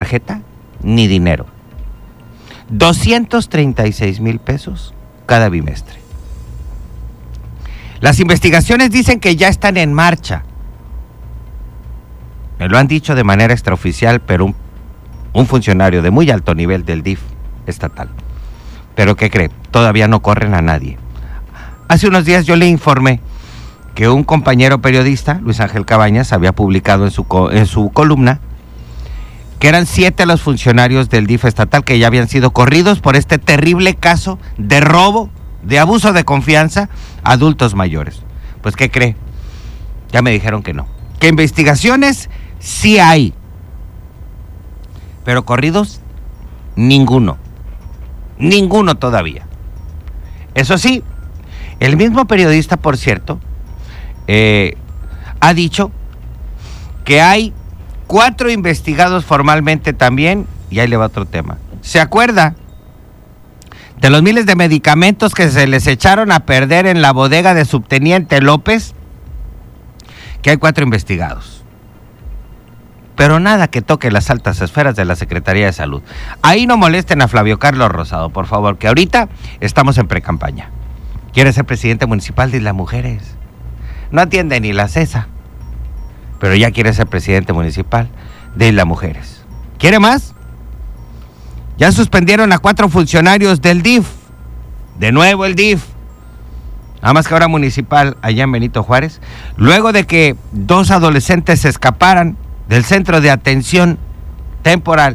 tarjeta ni dinero. 236,000 pesos cada bimestre. Las investigaciones dicen que ya están en marcha. Me lo han dicho de manera extraoficial, pero un funcionario de muy alto nivel del DIF estatal. ¿Pero qué cree? Todavía no corren a nadie. Hace unos días yo le informé que un compañero periodista, Luis Ángel Cabañas, había publicado en su columna que eran 7 los funcionarios del DIF estatal que ya habían sido corridos por este terrible caso de robo, de abuso de confianza a adultos mayores. Pues, ¿qué cree? Ya me dijeron que no. Que investigaciones sí hay, pero corridos, ninguno todavía. Eso sí, el mismo periodista, por cierto, ha dicho que hay 4 investigados formalmente también, y ahí le va otro tema. ¿Se acuerda de los miles de medicamentos que se les echaron a perder en la bodega de Subteniente López? Que hay 4 investigados. Pero nada que toque las altas esferas de la Secretaría de Salud. Ahí no molesten a Flavio Carlos Rosado, por favor, que ahorita estamos en precampaña. Quiere ser presidente municipal de Isla Mujeres. No atiende ni la CESA, pero ya quiere ser presidente municipal de Isla Mujeres. ¿Quiere más? Ya suspendieron a 4 funcionarios del DIF. De nuevo el DIF. Nada más que ahora municipal, allá en Benito Juárez. Luego de que 2 adolescentes se escaparan del centro de atención temporal.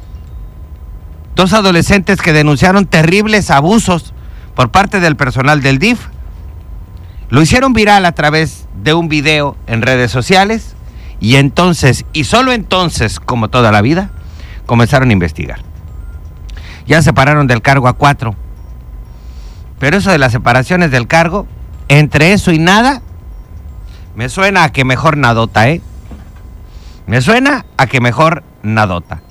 2 adolescentes que denunciaron terribles abusos por parte del personal del DIF. Lo hicieron viral a través de un video en redes sociales y entonces, y solo entonces, como toda la vida, comenzaron a investigar. Ya separaron del cargo a 4. Pero eso de las separaciones del cargo, entre eso y nada, me suena a que mejor nadota, ¿eh? Me suena a que mejor nadota.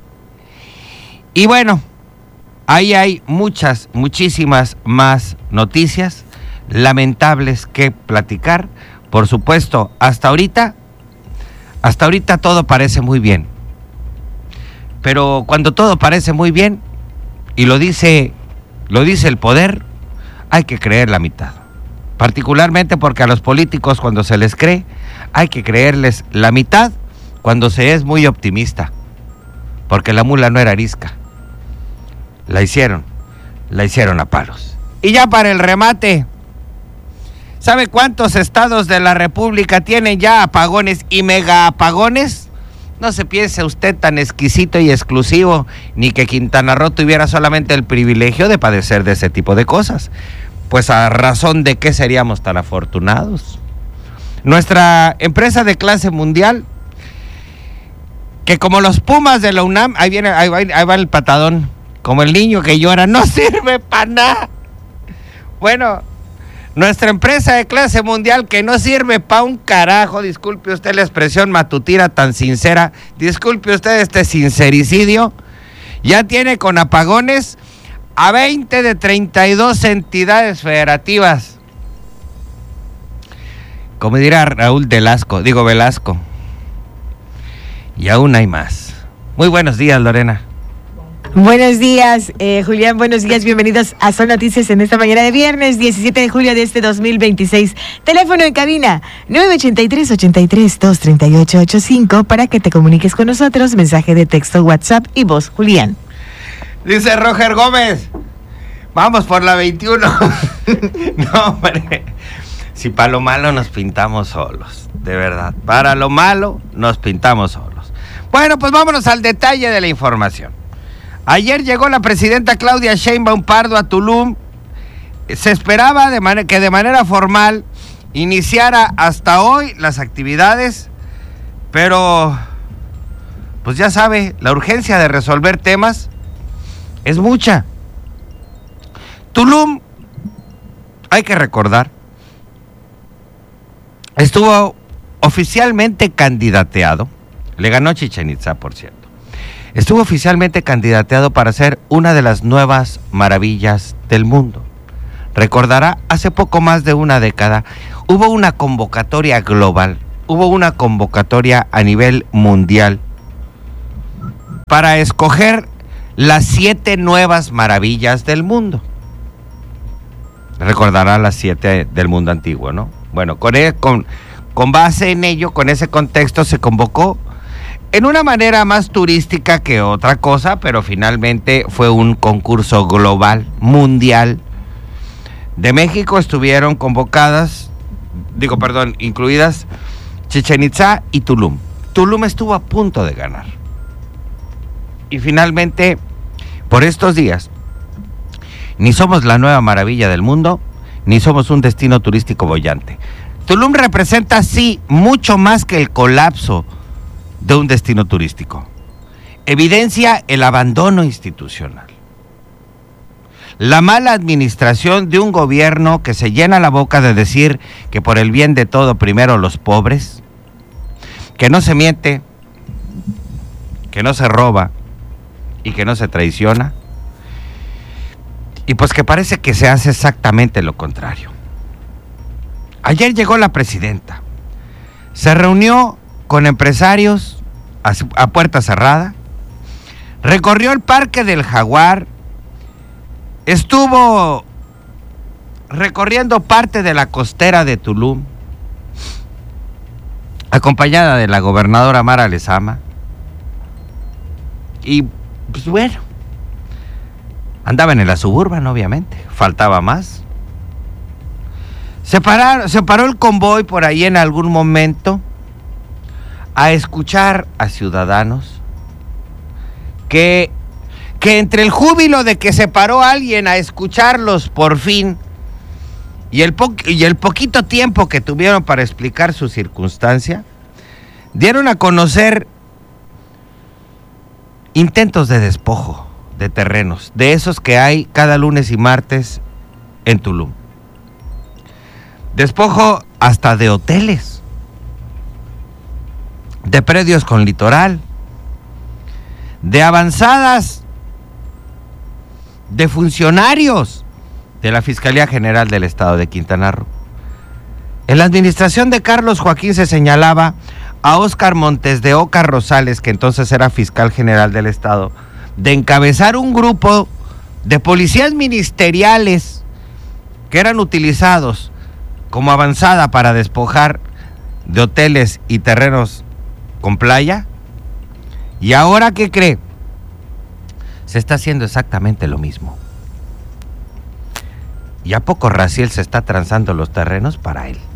Y bueno, ahí hay muchísimas más noticias lamentables que platicar. Por supuesto, hasta ahorita todo parece muy bien. Pero cuando todo parece muy bien, y lo dice el poder, hay que creer la mitad. Particularmente porque a los políticos, cuando se les cree, hay que creerles la mitad cuando se es muy optimista. Porque la mula no era arisca. La hicieron a palos. Y ya para el remate, ¿sabe cuántos estados de la República tienen ya apagones y mega apagones? No se piense usted tan exquisito y exclusivo, ni que Quintana Roo tuviera solamente el privilegio de padecer de ese tipo de cosas. Pues a razón de qué seríamos tan afortunados. Nuestra empresa de clase mundial, que como los Pumas de la UNAM, ahí va el patadón, como el niño que llora, no sirve para nada. Bueno, nuestra empresa de clase mundial que no sirve para un carajo, disculpe usted la expresión matutina tan sincera, disculpe usted este sincericidio, ya tiene con apagones a 20 de 32 entidades federativas. Como dirá Raúl Velasco. Y aún hay más. Muy buenos días, Lorena. Buenos días, Julián, buenos días, bienvenidos a Son Noticias en esta mañana de viernes 17 de julio de este 2026. Teléfono en cabina 983-83-238-85 para que te comuniques con nosotros, mensaje de texto, WhatsApp y voz, Julián. Dice Roger Gómez, vamos por la 21. No, hombre, si para lo malo nos pintamos solos, de verdad, para lo malo nos pintamos solos. Bueno, pues vámonos al detalle de la información. Ayer llegó la presidenta Claudia Sheinbaum Pardo a Tulum. Se esperaba que de manera formal iniciara hasta hoy las actividades, pero pues ya sabe, la urgencia de resolver temas es mucha. Tulum, hay que recordar, estuvo oficialmente candidateado, le ganó Chichén Itzá, por cierto. Estuvo oficialmente candidateado para ser una de las nuevas maravillas del mundo. Recordará, hace poco más de una década, hubo una convocatoria global, hubo una convocatoria a nivel mundial para escoger las 7 nuevas maravillas del mundo. Recordará las 7 del mundo antiguo, ¿no? Bueno, con base en ello, con ese contexto, se convocó en una manera más turística que otra cosa, pero finalmente fue un concurso global, mundial. De México estuvieron incluidas Chichén Itzá y Tulum. Tulum estuvo a punto de ganar. Y finalmente, por estos días, ni somos la nueva maravilla del mundo, ni somos un destino turístico boyante. Tulum representa, sí, mucho más que el colapso de un destino turístico. Evidencia el abandono institucional, la mala administración de un gobierno que se llena la boca de decir que por el bien de todo primero los pobres, que no se miente, que no se roba y que no se traiciona, y pues que parece que se hace exactamente lo contrario. Ayer llegó la presidenta, se reunió con empresarios a puerta cerrada, recorrió el Parque del Jaguar, estuvo recorriendo parte de la costera de Tulum, acompañada de la gobernadora Mara Lezama, y pues bueno, andaban en la Suburban, obviamente, faltaba más. Se paró el convoy por ahí en algún momento a escuchar a ciudadanos que entre el júbilo de que se paró alguien a escucharlos por fin y el poquito tiempo que tuvieron para explicar su circunstancia, dieron a conocer intentos de despojo de terrenos, de esos que hay cada lunes y martes en Tulum. Despojo hasta de hoteles, de predios con litoral, de avanzadas de funcionarios de la Fiscalía General del Estado de Quintana Roo. En la administración de Carlos Joaquín se señalaba a Óscar Montes de Oca Rosales, que entonces era fiscal general del Estado, de encabezar un grupo de policías ministeriales que eran utilizados como avanzada para despojar de hoteles y terrenos con playa. ¿Y ahora qué cree? Se está haciendo exactamente lo mismo. ¿Y a poco Raciel se está transando los terrenos para él?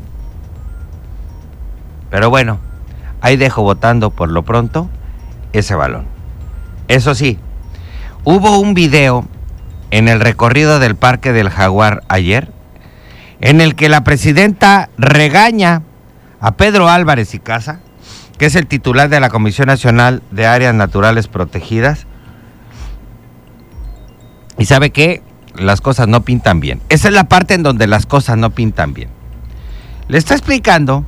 Pero bueno, ahí dejo votando por lo pronto ese balón. Eso sí, hubo un video en el recorrido del Parque del Jaguar ayer, en el que la presidenta regaña a Pedro Álvarez y Casa, que es el titular de la Comisión Nacional de Áreas Naturales Protegidas. Y ¿sabe qué? Las cosas no pintan bien. Esa es la parte en donde las cosas no pintan bien. Le está explicando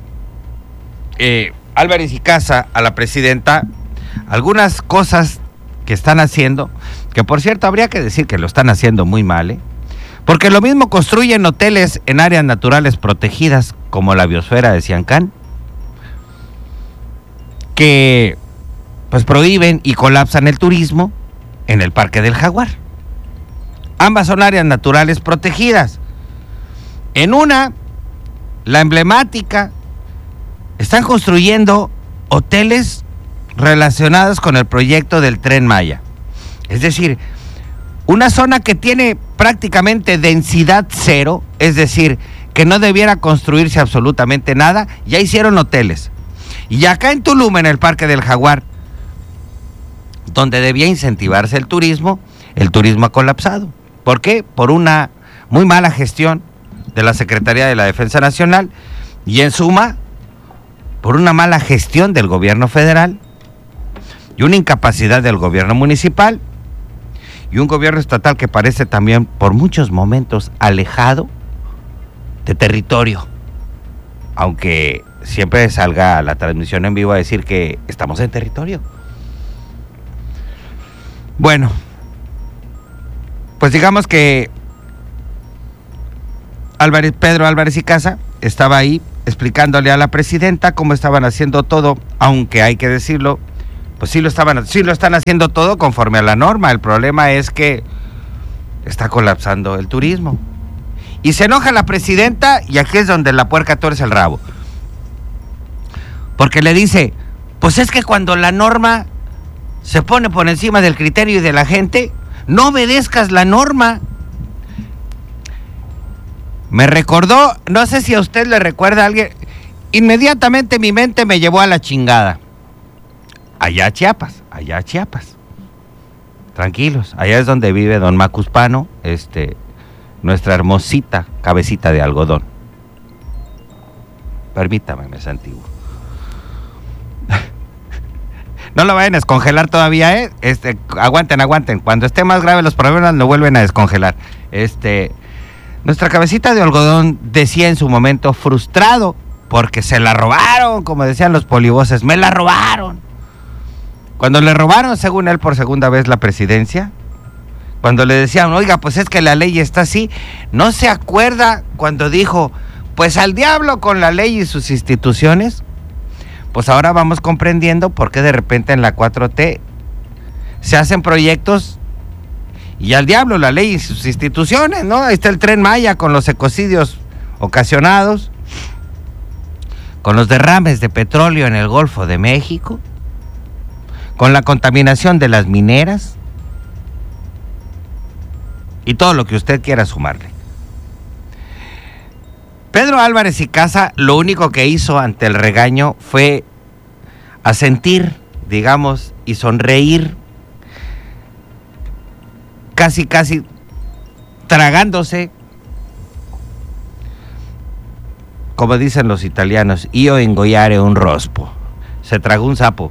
Álvarez y Casa a la presidenta algunas cosas que están haciendo, que por cierto habría que decir que lo están haciendo muy mal, porque lo mismo construyen hoteles en áreas naturales protegidas como la biosfera de Siancán, que pues prohíben y colapsan el turismo en el Parque del Jaguar. Ambas son áreas naturales protegidas. En una, la emblemática, están construyendo hoteles relacionados con el proyecto del Tren Maya. Es decir, una zona que tiene prácticamente densidad cero, es decir, que no debiera construirse absolutamente nada, ya hicieron hoteles. Y acá en Tulum, en el Parque del Jaguar, donde debía incentivarse el turismo ha colapsado. ¿Por qué? Por una muy mala gestión de la Secretaría de la Defensa Nacional y en suma, por una mala gestión del gobierno federal y una incapacidad del gobierno municipal y un gobierno estatal que parece también por muchos momentos alejado de territorio, aunque siempre salga la transmisión en vivo a decir que estamos en territorio. Bueno, pues digamos que Pedro Álvarez y Casa estaba ahí explicándole a la presidenta cómo estaban haciendo todo, aunque hay que decirlo, pues sí lo están haciendo todo conforme a la norma. El problema es que está colapsando el turismo. Y se enoja la presidenta, y aquí es donde la puerca tuerce el rabo. Porque le dice, pues es que cuando la norma se pone por encima del criterio y de la gente, no obedezcas la norma. Me recordó, no sé si a usted le recuerda a alguien, inmediatamente mi mente me llevó a la chingada. Allá a Chiapas. Tranquilos, allá es donde vive don Macuspano, nuestra hermosita cabecita de algodón. Permítame, me santiguo. No lo vayan a descongelar todavía, ¿eh? Aguanten. Cuando esté más grave los problemas, lo vuelven a descongelar. Nuestra cabecita de algodón decía en su momento frustrado porque se la robaron, como decían los polivoces, me la robaron. Cuando le robaron, según él, por segunda vez la presidencia, cuando le decían, oiga, pues es que la ley está así, ¿no se acuerda cuando dijo, pues al diablo con la ley y sus instituciones? Pues ahora vamos comprendiendo por qué de repente en la 4T se hacen proyectos y al diablo la ley y sus instituciones, ¿no? Ahí está el Tren Maya con los ecocidios ocasionados, con los derrames de petróleo en el Golfo de México, con la contaminación de las mineras y todo lo que usted quiera sumarle. Pedro Álvarez y Casa lo único que hizo ante el regaño fue asentir, digamos, y sonreír, casi tragándose, como dicen los italianos, io ingoiare un rospo. Se tragó un sapo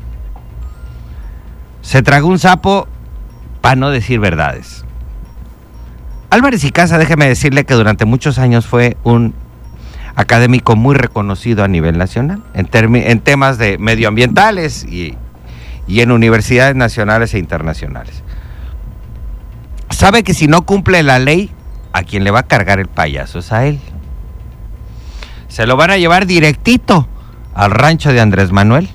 para no decir verdades. Álvarez y Casa, déjeme decirle que durante muchos años fue un académico muy reconocido a nivel nacional, en temas de medioambientales y en universidades nacionales e internacionales. Sabe que si no cumple la ley, a quien le va a cargar el payaso es a él. Se lo van a llevar directito al rancho de Andrés Manuel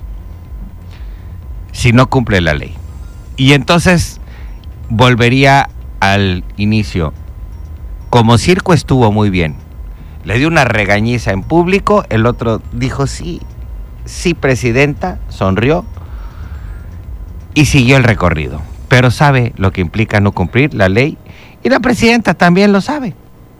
si no cumple la ley. Y entonces volvería al inicio. Como circo estuvo muy bien. Le dio una regañiza en público, el otro dijo sí, presidenta, sonrió y siguió el recorrido. Pero sabe lo que implica no cumplir la ley y la presidenta también lo sabe.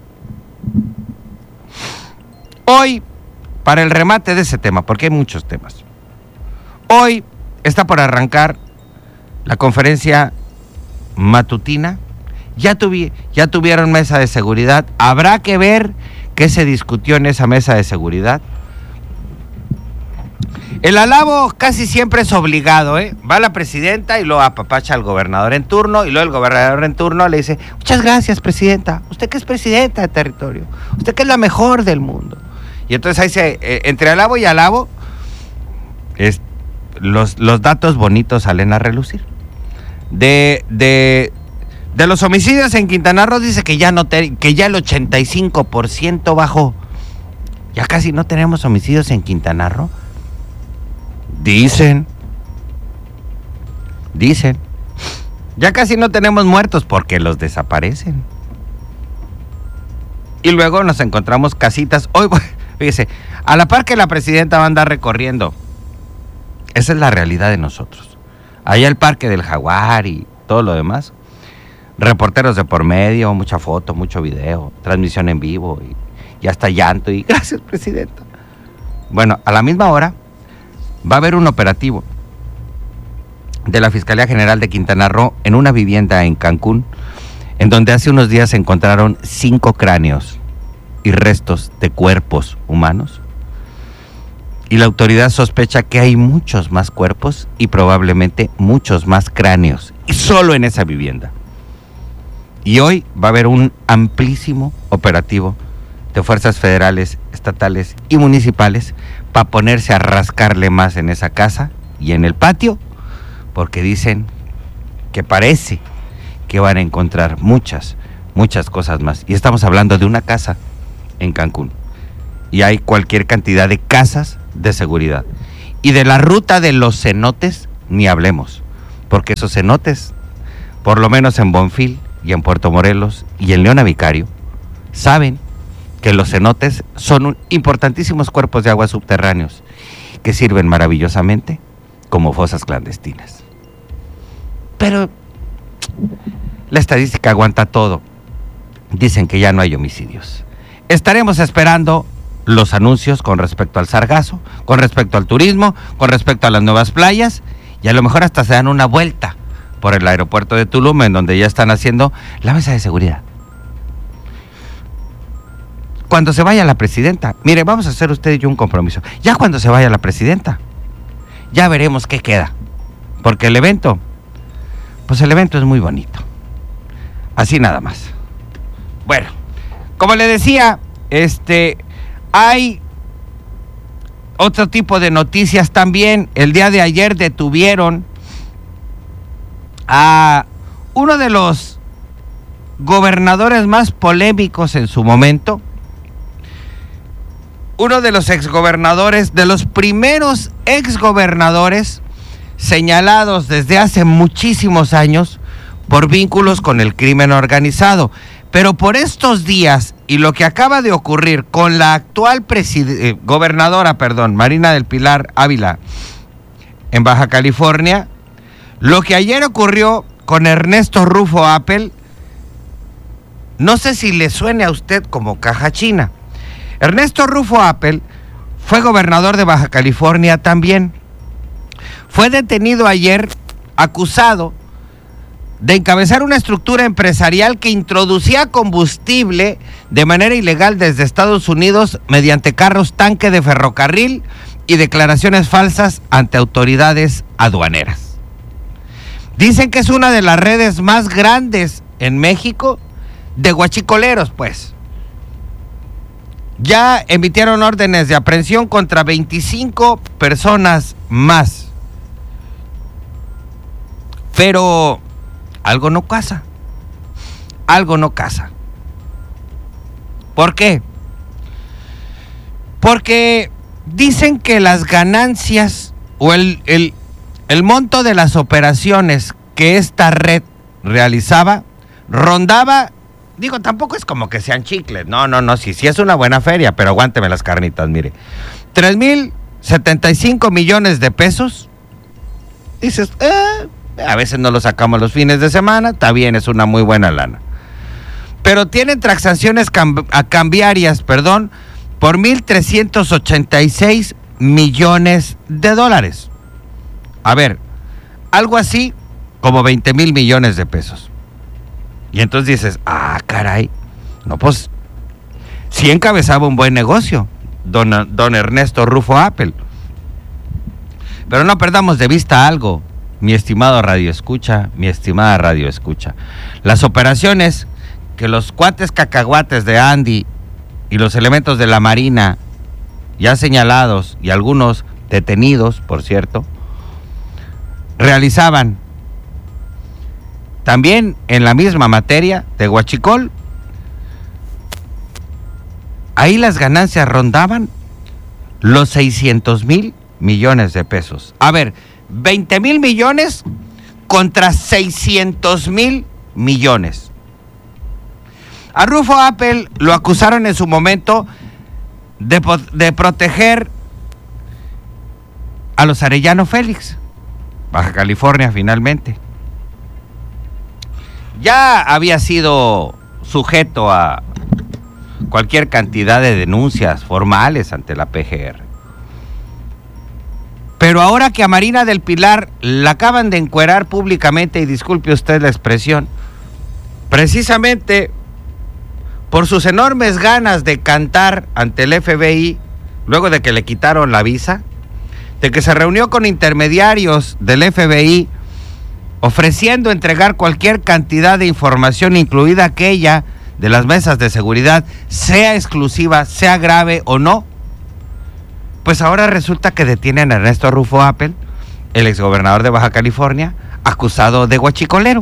Hoy, para el remate de ese tema, porque hay muchos temas, hoy está por arrancar la conferencia matutina. Ya tuvieron mesa de seguridad. Habrá que ver qué se discutió en esa mesa de seguridad. El alabo casi siempre es obligado, ¿eh? Va la presidenta y luego apapacha al gobernador en turno, y luego el gobernador en turno le dice, muchas gracias, presidenta, usted que es presidenta de territorio, usted que es la mejor del mundo. Y entonces ahí entre alabo y alabo, los datos bonitos salen a relucir. De los homicidios en Quintana Roo dice que ya el 85% bajó. Ya casi no tenemos homicidios en Quintana Roo. Dicen. Ya casi no tenemos muertos porque los desaparecen. Y luego nos encontramos casitas. Hoy, fíjese, a la par que la presidenta va a andar recorriendo. Esa es la realidad de nosotros. Allá el Parque del Jaguar y todo lo demás. Reporteros de por medio, mucha foto, mucho video, transmisión en vivo y hasta llanto y gracias, presidenta. Bueno, a la misma hora va a haber un operativo de la Fiscalía General de Quintana Roo en una vivienda en Cancún, en donde hace unos días se encontraron 5 cráneos y restos de cuerpos humanos. Y la autoridad sospecha que hay muchos más cuerpos y probablemente muchos más cráneos, y solo en esa vivienda. Y hoy va a haber un amplísimo operativo de fuerzas federales, estatales y municipales para ponerse a rascarle más en esa casa y en el patio, porque dicen que parece que van a encontrar muchas cosas más. Y estamos hablando de una casa en Cancún. Y hay cualquier cantidad de casas de seguridad. Y de la ruta de los cenotes ni hablemos, porque esos cenotes, por lo menos en Bonfil y en Puerto Morelos y en Leona Vicario, saben que los cenotes son importantísimos cuerpos de agua subterráneos que sirven maravillosamente como fosas clandestinas. Pero la estadística aguanta todo. Dicen que ya no hay homicidios. Estaremos esperando los anuncios con respecto al sargazo, con respecto al turismo, con respecto a las nuevas playas, y a lo mejor hasta se dan una vuelta por el aeropuerto de Tulum, en donde ya están haciendo la mesa de seguridad. Cuando se vaya la presidenta, mire, vamos a hacer usted y yo un compromiso. Ya cuando se vaya la presidenta, ya veremos qué queda. Porque el evento, pues el evento es muy bonito. Así nada más. Bueno, como le decía, hay otro tipo de noticias también. El día de ayer detuvieron a uno de los gobernadores más polémicos en su momento, uno de los exgobernadores, de los primeros exgobernadores señalados desde hace muchísimos años por vínculos con el crimen organizado. Pero por estos días y lo que acaba de ocurrir con la actual gobernadora, Marina del Pilar Ávila, en Baja California, lo que ayer ocurrió con Ernesto Rufo Appel, no sé si le suene a usted como caja china. Ernesto Rufo Appel fue gobernador de Baja California también. Fue detenido ayer, acusado de encabezar una estructura empresarial que introducía combustible de manera ilegal desde Estados Unidos mediante carros tanque de ferrocarril y declaraciones falsas ante autoridades aduaneras. Dicen que es una de las redes más grandes en México de guachicoleros, pues. Ya emitieron órdenes de aprehensión contra 25 personas más. Pero algo no casa. Algo no casa. ¿Por qué? Porque dicen que las ganancias o el monto de las operaciones que esta red realizaba rondaba, digo, tampoco es como que sean chicles, no, sí es una buena feria, pero aguánteme las carnitas, mire. 3,075 millones de pesos. Dices, a veces no lo sacamos los fines de semana, está bien, es una muy buena lana. Pero tienen transacciones cambiarias, por 1,386 millones de dólares. A ver, algo así como 20,000 millones de pesos. Y entonces dices, caray, no, pues sí encabezaba un buen negocio, don Ernesto Rufo Appel. Pero no perdamos de vista algo, mi estimado radioescucha, mi estimada radioescucha. Las operaciones que los cuates cacahuates de Andy y los elementos de la Marina, ya señalados y algunos detenidos, por cierto, realizaban también en la misma materia de huachicol, ahí las ganancias rondaban los 600,000 millones de pesos. A ver, 20,000 millones contra 600,000 millones. A Rufo Appel lo acusaron en su momento de proteger a los Arellano Félix, Baja California finalmente. Ya había sido sujeto a cualquier cantidad de denuncias formales ante la PGR. Pero ahora que a Marina del Pilar la acaban de encuerar públicamente, y disculpe usted la expresión, precisamente por sus enormes ganas de cantar ante el FBI, luego de que le quitaron la visa, de que se reunió con intermediarios del FBI, ofreciendo entregar cualquier cantidad de información, incluida aquella de las mesas de seguridad, sea exclusiva, sea grave o no, pues ahora resulta que detienen a Ernesto Rufo Appel, el exgobernador de Baja California, acusado de guachicolero.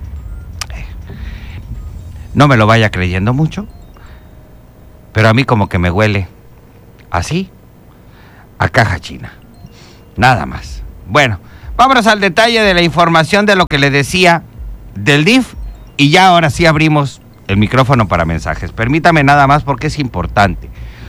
No me lo vaya creyendo mucho, pero a mí como que me huele así, a caja china. Nada más. Bueno, Vámonos al detalle de la información de lo que le decía del DIF y ya ahora sí abrimos el micrófono para mensajes. Permítame nada más porque es importante.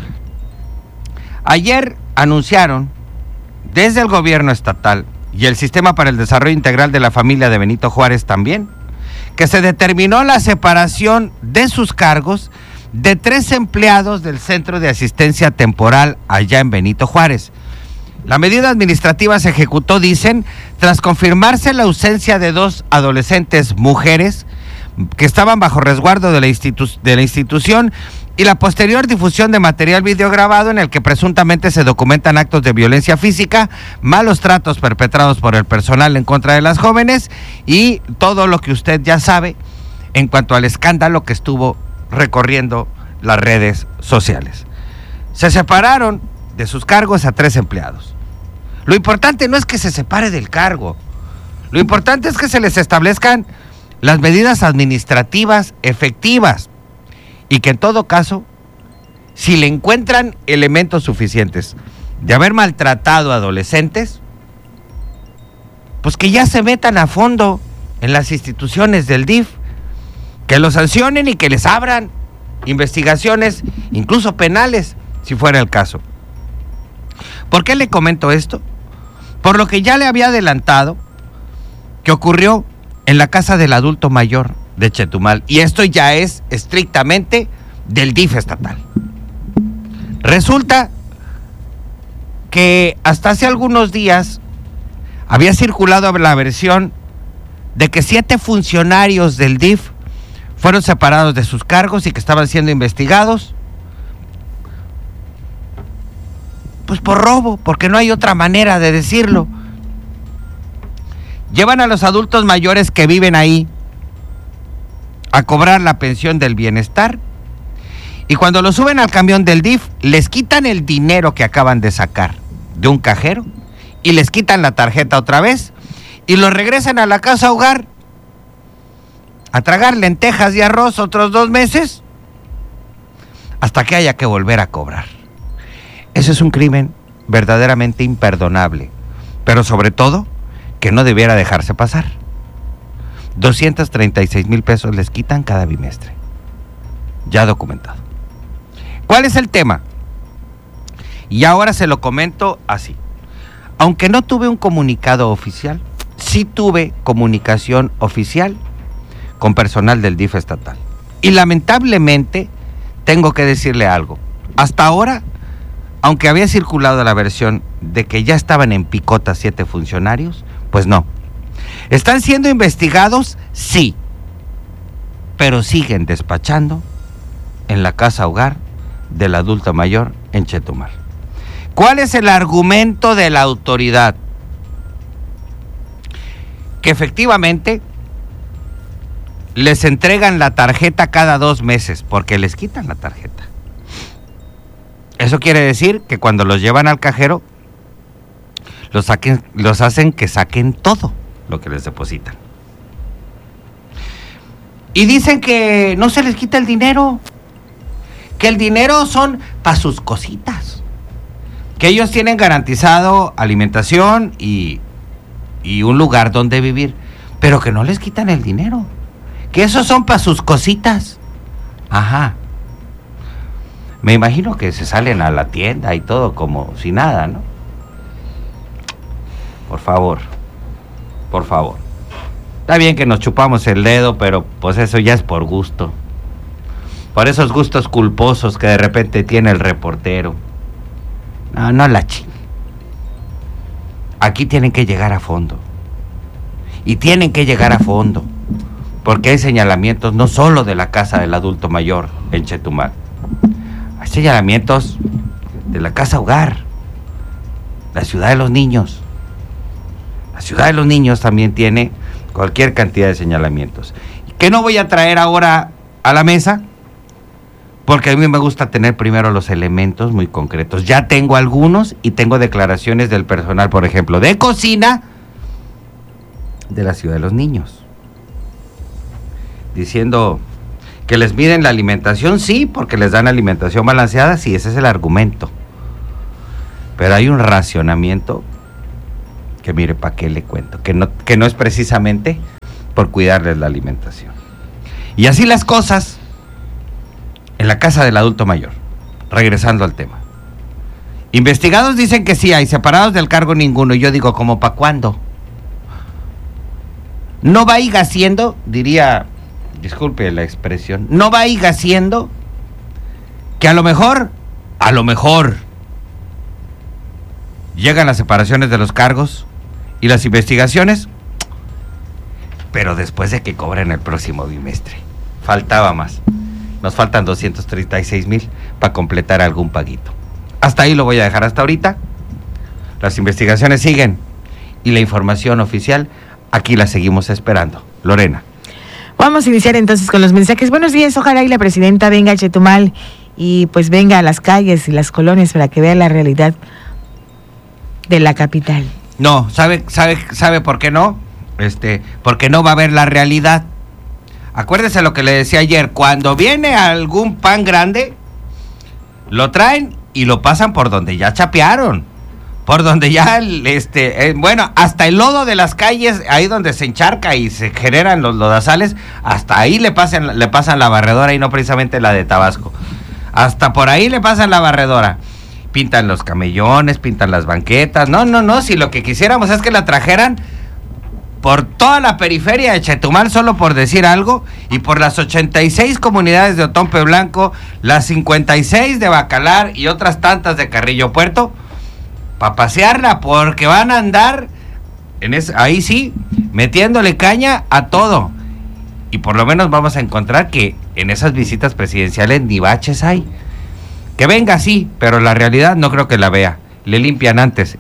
Ayer anunciaron desde el gobierno estatal y el Sistema para el Desarrollo Integral de la Familia de Benito Juárez también, que se determinó la separación de sus cargos de 3 empleados del Centro de Asistencia Temporal allá en Benito Juárez. La medida administrativa se ejecutó, dicen, tras confirmarse la ausencia de 2 adolescentes mujeres que estaban bajo resguardo de la institución y la posterior difusión de material videograbado en el que presuntamente se documentan actos de violencia física, malos tratos perpetrados por el personal en contra de las jóvenes y todo lo que usted ya sabe en cuanto al escándalo que estuvo recorriendo las redes sociales. Se separaron de sus cargos a 3 empleados. Lo importante no es que se separe del cargo, lo importante es que se les establezcan las medidas administrativas efectivas y que en todo caso, si le encuentran elementos suficientes de haber maltratado a adolescentes, pues que ya se metan a fondo en las instituciones del DIF, que los sancionen y que les abran investigaciones, incluso penales, si fuera el caso. ¿Por qué le comento esto? Por lo que ya le había adelantado que ocurrió en la casa del adulto mayor de Chetumal, y esto ya es estrictamente del DIF estatal. Resulta que hasta hace algunos días había circulado la versión de que 7 funcionarios del DIF fueron separados de sus cargos y que estaban siendo investigados, pues por robo, porque no hay otra manera de decirlo. Llevan a los adultos mayores que viven ahí a cobrar la pensión del bienestar y cuando los suben al camión del DIF les quitan el dinero que acaban de sacar de un cajero y les quitan la tarjeta otra vez y los regresan a la casa hogar a tragar lentejas y arroz otros 2 meses hasta que haya que volver a cobrar. Ese es un crimen verdaderamente imperdonable, pero sobre todo que no debiera dejarse pasar. 236,000 pesos les quitan cada bimestre. Ya documentado. ¿Cuál es el tema? Y ahora se lo comento así. Aunque no tuve un comunicado oficial, sí tuve comunicación oficial con personal del DIF estatal. Y lamentablemente tengo que decirle algo. Hasta ahora, aunque había circulado la versión de que ya estaban en picota 7 funcionarios, pues no. ¿Están siendo investigados? Sí. Pero siguen despachando en la casa hogar del adulto mayor en Chetumal. ¿Cuál es el argumento de la autoridad? Que efectivamente les entregan la tarjeta cada 2 meses, porque les quitan la tarjeta. Eso quiere decir que cuando los llevan al cajero, los hacen que saquen todo lo que les depositan. Y dicen que no se les quita el dinero, que el dinero son para sus cositas, que ellos tienen garantizado alimentación y un lugar donde vivir, pero que no les quitan el dinero, que esos son para sus cositas. Ajá. Me imagino que se salen a la tienda y todo como si nada, ¿no? Por favor. Está bien que nos chupamos el dedo, pero pues eso ya es por gusto. Por esos gustos culposos que de repente tiene el reportero. No la ching. Aquí tienen que llegar a fondo. Y tienen que llegar a fondo. Porque hay señalamientos no solo de la casa del adulto mayor en Chetumal. Hay señalamientos de la casa hogar, la ciudad de los niños. La ciudad de los niños también tiene cualquier cantidad de señalamientos. Que no voy a traer ahora a la mesa, porque a mí me gusta tener primero los elementos muy concretos. Ya tengo algunos y tengo declaraciones del personal, por ejemplo, de cocina de la ciudad de los niños, diciendo que les miden la alimentación, sí, porque les dan alimentación balanceada, sí, ese es el argumento. Pero hay un racionamiento que mire, ¿para qué le cuento? Que no es precisamente por cuidarles la alimentación. Y así las cosas en la casa del adulto mayor. Regresando al tema. Investigados dicen que sí hay, separados del cargo ninguno. Y yo digo, ¿cómo para cuándo? No vaya siendo, diría, disculpe la expresión, no vaya siendo que a lo mejor, llegan las separaciones de los cargos y las investigaciones, pero después de que cobren el próximo bimestre. Faltaba más. Nos faltan 236,000 para completar algún paguito. Hasta ahí lo voy a dejar hasta ahorita. Las investigaciones siguen y la información oficial aquí la seguimos esperando. Lorena. Vamos a iniciar entonces con los mensajes. Buenos días, ojalá y la presidenta venga a Chetumal y pues venga a las calles y las colonias para que vea la realidad de la capital. No, ¿sabe por qué no? Porque no va a ver la realidad. Acuérdese lo que le decía ayer, cuando viene algún pan grande, lo traen y lo pasan por donde ya chapearon, por donde ya, bueno, hasta el lodo de las calles, ahí donde se encharca y se generan los lodazales, hasta ahí le pasan la barredora y no precisamente la de Tabasco. Hasta por ahí le pasan la barredora. Pintan los camellones, pintan las banquetas. No, si lo que quisiéramos es que la trajeran por toda la periferia de Chetumal, solo por decir algo, y por las 86 comunidades de Otompe Blanco, las 56 de Bacalar y otras tantas de Carrillo Puerto, para pasearla, porque van a andar, ahí sí, metiéndole caña a todo. Y por lo menos vamos a encontrar que en esas visitas presidenciales ni baches hay. Que venga, sí, pero la realidad no creo que la vea. Le limpian antes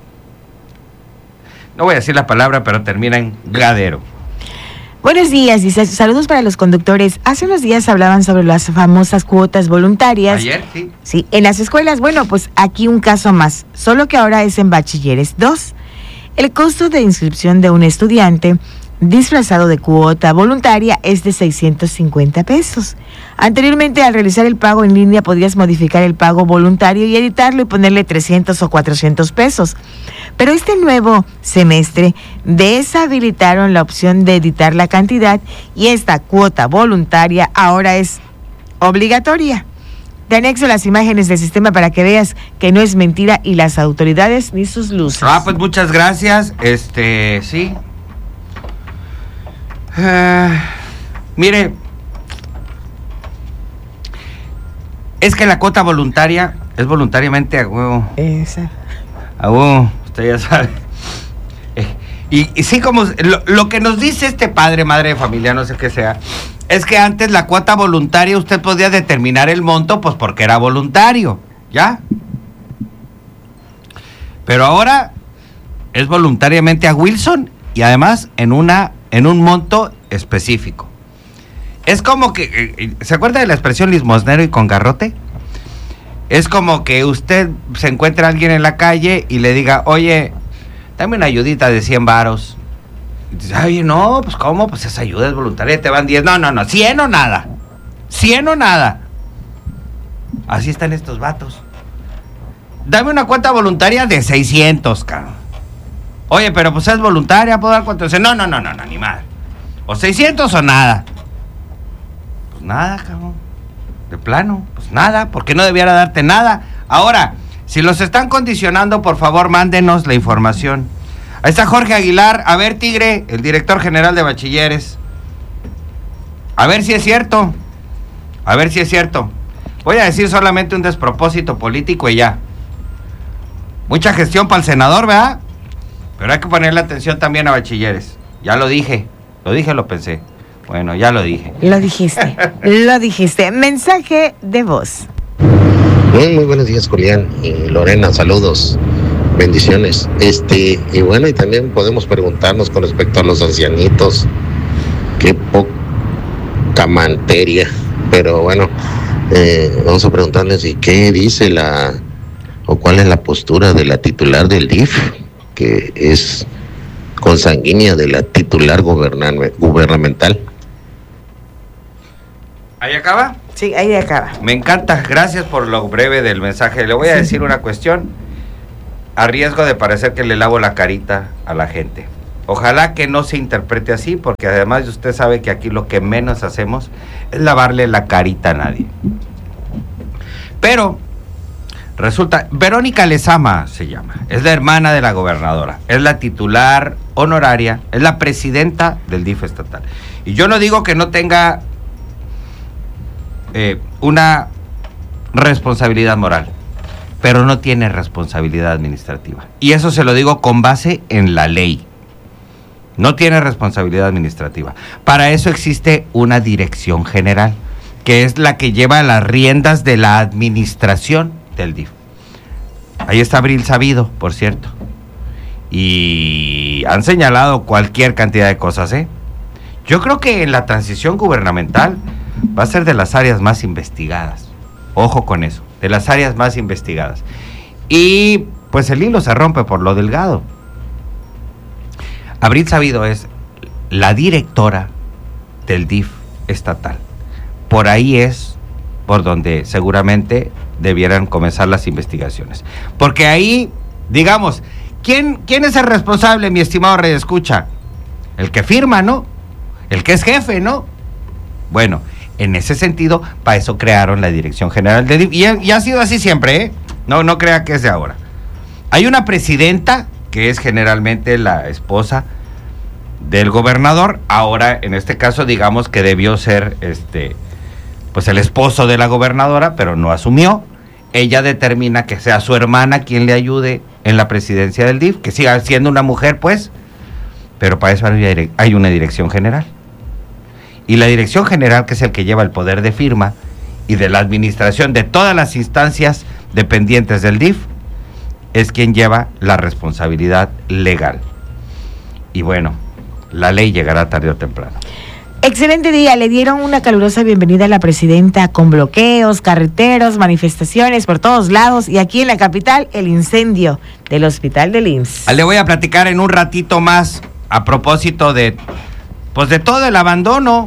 no voy a decir la palabra, pero termina en gadero. Buenos días, dice, saludos para los conductores. Hace unos días hablaban sobre las famosas cuotas voluntarias. Ayer, sí. Sí, en las escuelas. Bueno, pues aquí un caso más, solo que ahora es en bachilleres 2. El costo de inscripción de un estudiante disfrazado de cuota voluntaria es de 650 pesos. Anteriormente, al realizar el pago en línea, podías modificar el pago voluntario y editarlo y ponerle 300 o 400 pesos. Pero este nuevo semestre deshabilitaron la opción de editar la cantidad y esta cuota voluntaria ahora es obligatoria. Te anexo las imágenes del sistema para que veas que no es mentira y las autoridades ni sus luces. Pues muchas gracias. Sí. Mire, es que la cuota voluntaria es voluntariamente a huevo. Esa. A huevo, usted ya sabe. Y sí, como lo que nos dice este padre, madre de familia, no sé qué sea, es que antes la cuota voluntaria usted podía determinar el monto, pues porque era voluntario, ¿ya? Pero ahora es voluntariamente a Wilson y además en un monto específico. Es como que, ¿se acuerda de la expresión limosnero y con garrote? Es como que usted se encuentra a alguien en la calle y le diga, oye, dame una ayudita de 100 varos. Y dice, oye, no, pues ¿cómo? Pues esa ayuda es voluntaria, te van 10. No, 100 o nada. 100 o nada. Así están estos vatos. Dame una cuenta voluntaria de 600, cabrón. Oye, pero pues es voluntaria, ¿puedo dar cuánto? No, ni madre. O 600 o nada. Pues nada, cabrón. De plano, pues nada, porque no debiera darte nada. Ahora, si los están condicionando, por favor, mándenos la información. Ahí está Jorge Aguilar. A ver, Tigre, el director general de bachilleres. A ver si es cierto. Voy a decir solamente un despropósito político y ya. Mucha gestión para el senador, ¿verdad? Pero hay que ponerle atención también a bachilleres. Ya lo dije, lo pensé. Bueno, ya lo dije. Lo dijiste. Mensaje de voz. Muy buenos días, Julián y Lorena, saludos, bendiciones. Y bueno, y también podemos preguntarnos con respecto a los ancianitos, qué poca materia, pero bueno, vamos a preguntarles, ¿y qué dice o cuál es la postura de la titular del DIF, que es consanguínea de la titular gubernamental? ¿Ahí acaba? Sí, ahí acaba. Me encanta, gracias por lo breve del mensaje. Le voy a decir una cuestión. a riesgo de parecer que le lavo la carita a la gente. Ojalá que no se interprete así, porque además usted sabe que aquí lo que menos hacemos es lavarle la carita a nadie. Pero resulta, Verónica Lezama se llama, es la hermana de la gobernadora, es la titular honoraria, es la presidenta del DIF estatal. Y yo no digo que no tenga una responsabilidad moral, pero no tiene responsabilidad administrativa. Y eso se lo digo con base en la ley. No tiene responsabilidad administrativa. Para eso existe una dirección general, que es la que lleva las riendas de la administración del DIF. Ahí está Abril Sabido, por cierto. Y han señalado cualquier cantidad de cosas, ¿eh? Yo creo que en la transición gubernamental va a ser de las áreas más investigadas. Ojo con eso, de las áreas más investigadas. Y pues el hilo se rompe por lo delgado. Abril Sabido es la directora del DIF estatal. Por ahí es por donde seguramente debieran comenzar las investigaciones. Porque ahí, digamos, ¿quién es el responsable, mi estimado Rey Escucha? El que firma, ¿no? El que es jefe, ¿no? Bueno, en ese sentido, para eso crearon la Dirección General del DIF. Y ha sido así siempre, ¿eh? No crea que es de ahora. Hay una presidenta, que es generalmente la esposa del gobernador. Ahora, en este caso, digamos que debió ser pues el esposo de la gobernadora, pero no asumió. Ella determina que sea su hermana quien le ayude en la presidencia del DIF, que siga siendo una mujer, pues, pero para eso hay una dirección general. Y la dirección general, que es el que lleva el poder de firma y de la administración de todas las instancias dependientes del DIF, es quien lleva la responsabilidad legal. Y bueno, la ley llegará tarde o temprano. Excelente día, le dieron una calurosa bienvenida a la presidenta con bloqueos, carreteros, manifestaciones por todos lados, y aquí en la capital el incendio del hospital del IMSS. Le voy a platicar en un ratito más a propósito de todo el abandono,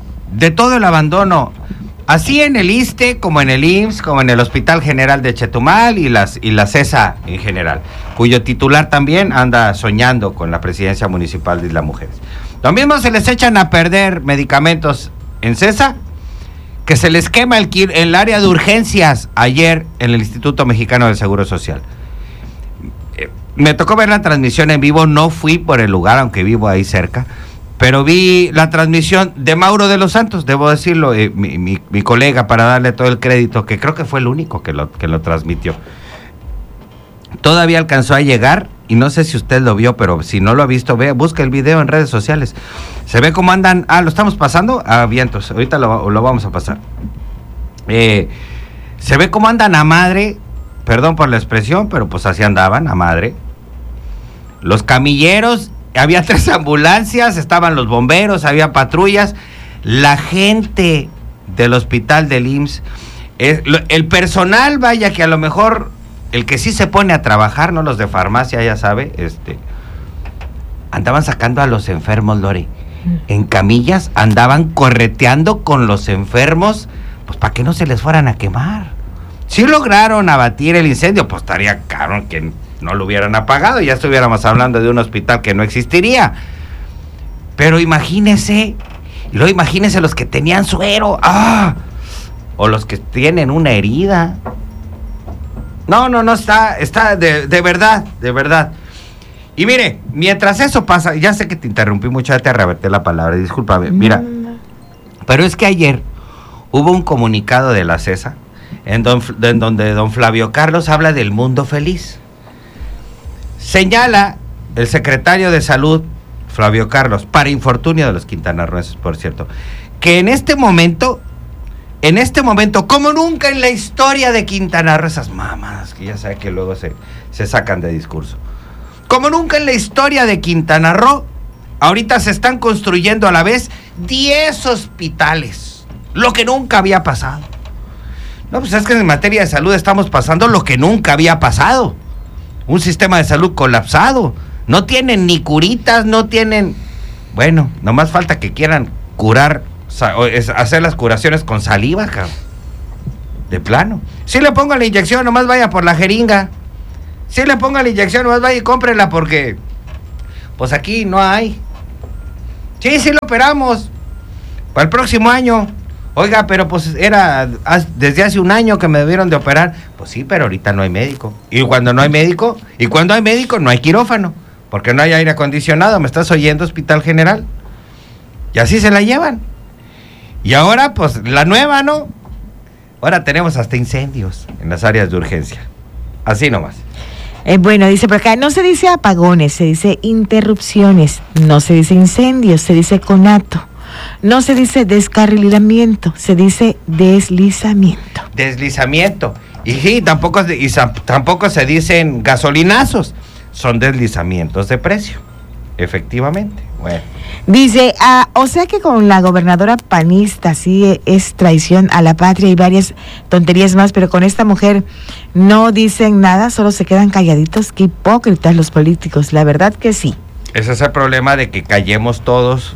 así en el ISSSTE como en el IMSS, como en el Hospital General de Chetumal y la CESA en general, cuyo titular también anda soñando con la presidencia municipal de Isla Mujeres. Lo mismo se les echan a perder medicamentos en CESA, que se les quema el área de urgencias ayer en el Instituto Mexicano del Seguro Social. Me tocó ver la transmisión en vivo, no fui por el lugar, aunque vivo ahí cerca, pero vi la transmisión de Mauro de los Santos, debo decirlo, mi colega, para darle todo el crédito, que creo que fue el único que lo transmitió. Todavía alcanzó a llegar, y no sé si usted lo vio, pero si no lo ha visto, busca el video en redes sociales. Se ve cómo andan, ¿lo estamos pasando? Vientos, ahorita lo vamos a pasar. Se ve cómo andan a madre, perdón por la expresión, pero pues así andaban, a madre. Los camilleros, había 3 ambulancias, estaban los bomberos, había patrullas, la gente del hospital del IMSS, el personal, vaya, que a lo mejor el que sí se pone a trabajar, no los de farmacia, ya sabe, andaban sacando a los enfermos, Lore, en camillas, andaban correteando con los enfermos, pues para que no se les fueran a quemar. Si lograron abatir el incendio, pues estaría caro que no lo hubieran apagado, ya estuviéramos hablando de un hospital que no existiría. Pero imagínese, y luego imagínese los que tenían suero, o los que tienen una herida. No, está de verdad. Y mire, mientras eso pasa, ya sé que te interrumpí mucho, ya te arrebaté la palabra, discúlpame, mira, pero es que ayer hubo un comunicado de la CESA en donde don Flavio Carlos habla del mundo feliz. Señala el secretario de Salud, Flavio Carlos, para infortunio de los quintanarroenses, por cierto, que en este momento, como nunca en la historia de Quintana Roo, esas mamadas que ya sabe que luego se sacan de discurso, como nunca en la historia de Quintana Roo, ahorita se están construyendo a la vez 10 hospitales, lo que nunca había pasado. No, pues es que en materia de salud estamos pasando lo que nunca había pasado. Un sistema de salud colapsado. No tienen ni curitas, no tienen... Bueno, nomás falta que quieran curar, hacer las curaciones con saliva, cabrón. De plano. Si le pongo la inyección, nomás vaya por la jeringa. Sí le ponga la inyección, nomás vaya y cómprela porque pues aquí no hay. Sí lo operamos para el próximo año. Oiga, pero pues era desde hace un año que me debieron de operar. Pues sí, pero ahorita no hay médico. Y cuando no hay médico, no hay quirófano, porque no hay aire acondicionado. ¿Me estás oyendo, Hospital General? Y así se la llevan. Y ahora, pues, la nueva, ¿no? Ahora tenemos hasta incendios en las áreas de urgencia. Así nomás. Bueno, dice por acá, no se dice apagones, se dice interrupciones. No se dice incendios, se dice conato. No se dice descarrilamiento, se dice deslizamiento. Deslizamiento. Y sí, tampoco se dicen gasolinazos. Son deslizamientos de precio. Efectivamente. Bueno. Dice, o sea que con la gobernadora panista sí es traición a la patria y varias tonterías más, pero con esta mujer no dicen nada, solo se quedan calladitos. Qué hipócritas los políticos, la verdad que sí. Ese es el problema de que callemos todos.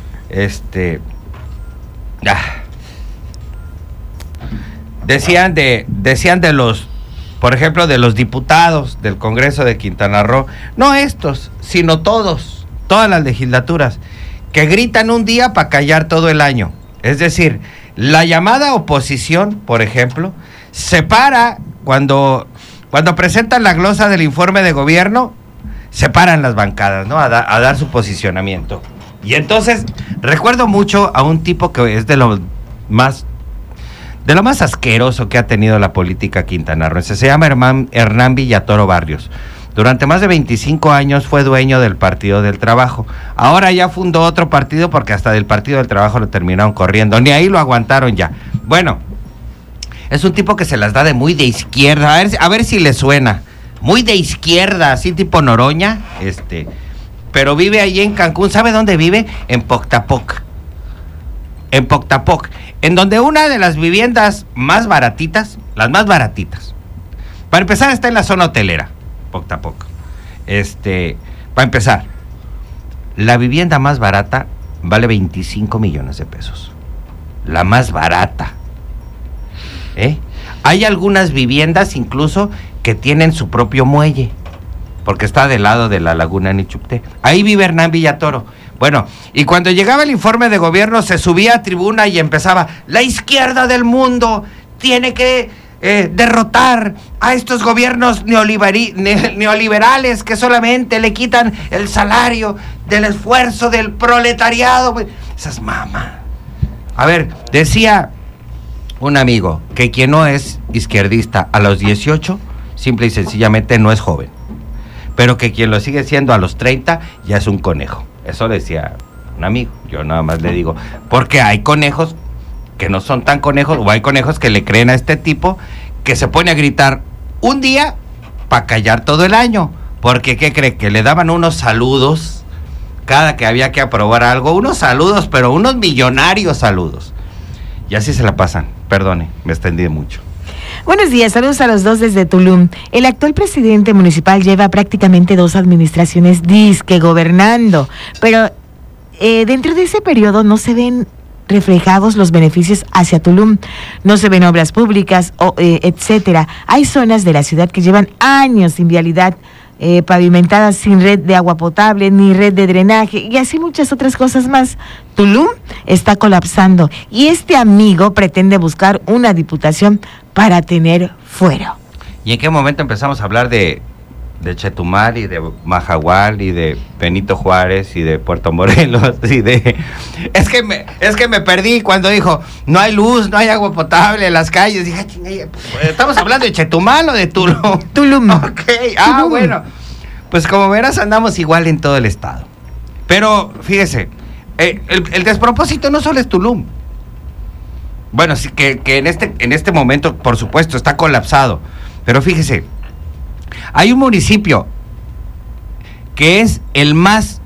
Decían de los, por ejemplo, de los diputados del Congreso de Quintana Roo, no estos, sino todas las legislaturas, que gritan un día para callar todo el año. Es decir, la llamada oposición, por ejemplo, se para cuando presentan la glosa del informe de gobierno, se paran las bancadas, ¿no? A dar su posicionamiento. Y entonces recuerdo mucho a un tipo que es de lo más asqueroso que ha tenido la política quintanarroense. Se llama Hernán Villatoro Barrios. Durante más de 25 años fue dueño del Partido del Trabajo. Ahora ya fundó otro partido porque hasta del Partido del Trabajo lo terminaron corriendo. Ni ahí lo aguantaron ya. Bueno, es un tipo que se las da de muy de izquierda. A ver si le suena. Muy de izquierda, así tipo Noroña, pero vive ahí en Cancún. ¿Sabe dónde vive? En Poctapoc. En donde una de las viviendas más baratitas, las más baratitas, para empezar está en la zona hotelera, Poctapoc. Para empezar, la vivienda más barata vale 25 millones de pesos. La más barata. Hay algunas viviendas incluso que tienen su propio muelle, porque está del lado de la laguna Nichupté. Ahí vive Hernán Villatoro. Bueno, y cuando llegaba el informe de gobierno se subía a tribuna y empezaba: la izquierda del mundo tiene que derrotar a estos gobiernos neoliberales que solamente le quitan el salario del esfuerzo del proletariado. Esas mamas. A ver, decía un amigo que quien no es izquierdista a los 18, simple y sencillamente no es joven. Pero que quien lo sigue siendo a los 30 ya es un conejo. Eso decía un amigo. Yo nada más le digo, porque hay conejos que no son tan conejos, o hay conejos que le creen a este tipo, que se pone a gritar un día para callar todo el año. Porque, ¿qué cree? Que le daban unos saludos cada que había que aprobar algo. Unos saludos, pero unos millonarios saludos. Y así se la pasan. Perdone, me extendí mucho. Buenos días, saludos a los dos desde Tulum. El actual presidente municipal lleva prácticamente 2 administraciones disque gobernando, pero dentro de ese periodo no se ven reflejados los beneficios hacia Tulum, no se ven obras públicas, etcétera. Hay zonas de la ciudad que llevan años sin vialidad pavimentadas, sin red de agua potable, ni red de drenaje, y así muchas otras cosas más. Tulum está colapsando y este amigo pretende buscar una diputación para tener fuero. ¿Y en qué momento empezamos a hablar de Chetumal y de Mahahual y de Benito Juárez y de Puerto Morelos y de... Es que me perdí cuando dijo, no hay luz, no hay agua potable en las calles. Dije, ¿estamos hablando de Chetumal o de Tulum? Tulum. Ok, Tulum. Bueno, pues como verás andamos igual en todo el estado. Pero fíjese, el despropósito no solo es Tulum. Bueno, sí que en este momento, por supuesto, está colapsado. Pero fíjese, hay un municipio que es el más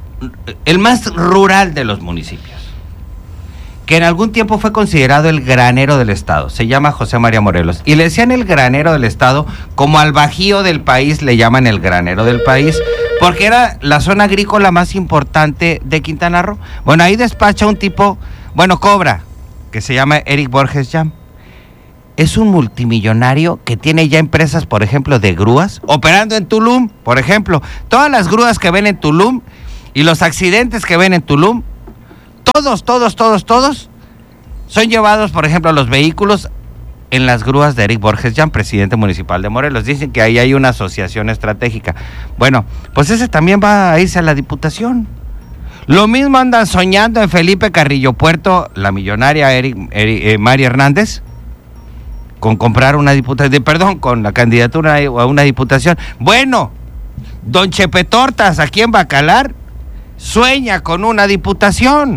rural de los municipios, que en algún tiempo fue considerado el granero del estado. Se llama José María Morelos. Y le decían el granero del estado, como al Bajío del país le llaman el granero del país, porque era la zona agrícola más importante de Quintana Roo. Bueno, ahí despacha un tipo, cobra, que se llama Eric Borges Jam. es un multimillonario que tiene ya empresas, por ejemplo, de grúas, operando en Tulum, por ejemplo. Todas las grúas que ven en Tulum y los accidentes que ven en Tulum, todos son llevados, por ejemplo, los vehículos en las grúas de Eric Borges Jan, presidente municipal de Morelos. Dicen que ahí hay una asociación estratégica. Bueno, pues ese también va a irse a la diputación. Lo mismo andan soñando en Felipe Carrillo Puerto, la millonaria Mari Hernández, con comprar una diputación, con la candidatura a una diputación. Bueno, don Chepe Tortas, aquí en Bacalar, sueña con una diputación.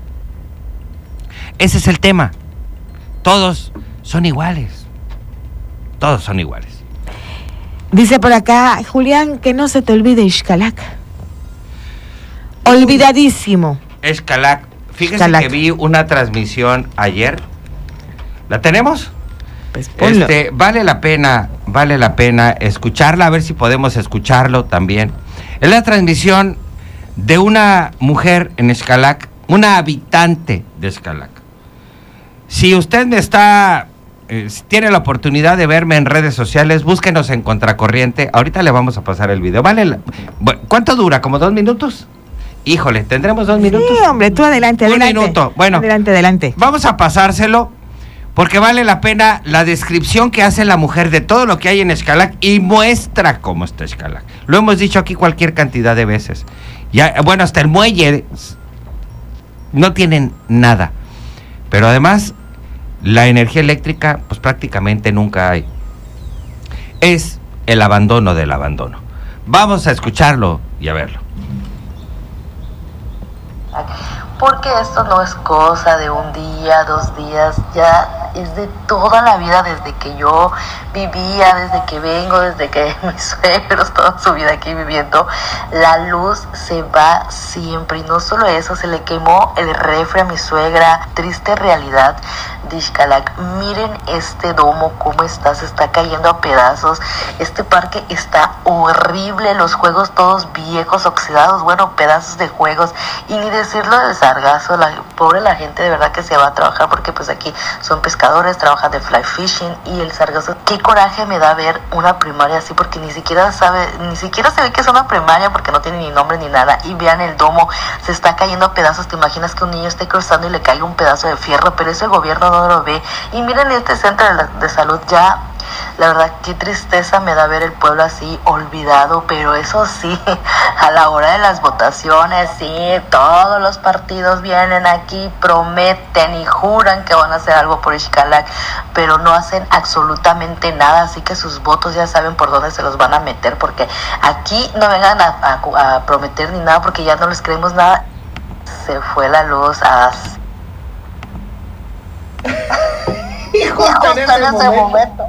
Ese es el tema. Todos son iguales. Todos son iguales. Dice por acá, Julián, que no se te olvide Xcalac. Olvidadísimo. Xcalac. Fíjese que vi una transmisión ayer. ¿La tenemos? Pues vale la pena escucharla, a ver si podemos escucharlo también. Es la transmisión de una mujer en Xcalac, una habitante de Xcalac. Si usted tiene la oportunidad de verme en redes sociales, búsquenos en Contracorriente. Ahorita le vamos a pasar el video. ¿Cuánto dura? ¿Como 2 minutos? Híjole, ¿tendremos 2 minutos? Sí, hombre, tú adelante. Un minuto. Bueno, adelante. Vamos a pasárselo porque vale la pena la descripción que hace la mujer de todo lo que hay en Xcalac y muestra cómo está Xcalac. Lo hemos dicho aquí cualquier cantidad de veces. Hasta el muelle no tienen nada. Pero además, la energía eléctrica, pues prácticamente nunca hay. Es el abandono del abandono. Vamos a escucharlo y a verlo. Porque esto no es cosa de un día, 2 días, ya es de toda la vida, desde que yo vivía, desde que vengo, desde que mis suegros, toda su vida aquí viviendo, la luz se va siempre. Y no solo eso, se le quemó el refri a mi suegra. Triste realidad de Xcalac. Miren este domo cómo está, se está cayendo a pedazos. Este parque está horrible, los juegos todos viejos, oxidados, bueno, pedazos de juegos. Y ni decirlo del sargazo, pobre la gente de verdad que se va a trabajar, porque pues aquí son pescadores, trabajan de fly fishing, y el sargazo, qué coraje me da ver una primaria así, porque ni siquiera se ve que es una primaria, porque no tiene ni nombre ni nada. Y vean el domo, se está cayendo a pedazos. Te imaginas que un niño esté cruzando y le caiga un pedazo de fierro, pero eso el gobierno no lo ve. Y miren este centro de salud, ya la verdad qué tristeza me da ver el pueblo así olvidado. Pero eso sí, a la hora de las votaciones, sí, todos los partidos vienen aquí, prometen y juran que van a hacer algo por Xcalac, pero no hacen absolutamente nada. Así que sus votos ya saben por dónde se los van a meter, porque aquí no vengan a prometer ni nada, porque ya no les creemos nada. Se fue la luz Y justo en ese momento.